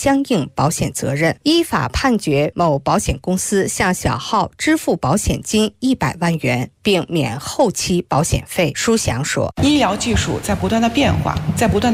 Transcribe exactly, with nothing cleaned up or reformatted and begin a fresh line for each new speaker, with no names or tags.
相应保险责任，依法判决某保险公司向小浩支付保险金一百万元，并免后期保险费。舒翔说，
医疗技术在不断的变化，在不断